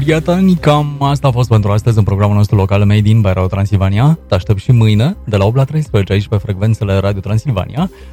Prieteni, cam asta a fost pentru astăzi în programul nostru local Made in by Radio Transilvania. Te aștept și mâine de la 8 la 13 aici pe frecvențele Radio Transilvania.